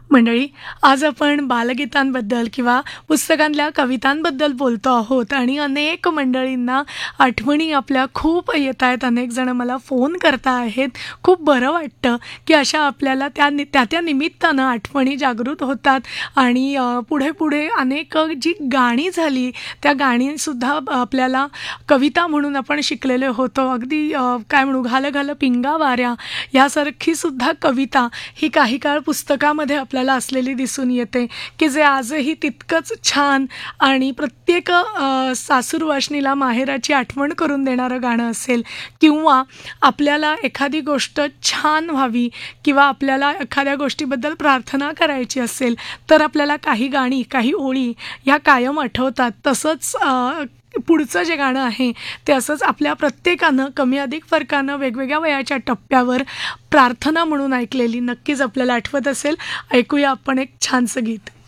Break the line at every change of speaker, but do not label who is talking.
मंडळी, आज आपण बालगीतांबद्दल किंवा पुस्तकांतल्या कवितांबद्दल बोलतो आहोत आणि अनेक मंडळींना आठवणी आपल्या खूप येत आहेत. अनेक जण मला फोन करता आहेत. खूप बरं वाटतं की अशा आपल्याला त्या निमित्तानं आठवणी जागृत होतात आणि पुढे अनेक जी गाणी झाली त्या गाणीसुद्धा आपल्याला कविता म्हणून आपण शिकलेले होतो. अगदी काय म्हणू, घाल घाल पिंगा वाऱ्या यासारखी सुद्धा कविता ही काही काळ पुस्तकामध्ये आपल्याला असलेली दिसून येते, की जे आजही तितकंच छान आणि प्रत्येक सासूरवासनीला माहेराची आठवण करून देणारं गाणं असेल किंवा आपल्याला एखादी गोष्ट छान व्हावी किंवा आपल्याला एखाद्या गोष्टीबद्दल प्रार्थना करायची असेल तर आपल्याला काही गाणी, काही ओळी ह्या कायम आठवतात. तसंच पुढचं जे गाणं आहे ते असंच आपल्या प्रत्येकानं कमी अधिक फरकानं वेगवेगळ्या वयाच्या टप्प्यावर प्रार्थना म्हणून ऐकलेली नक्कीच आपल्याला आठवत असेल. ऐकूया आपण एक छानसं गीत.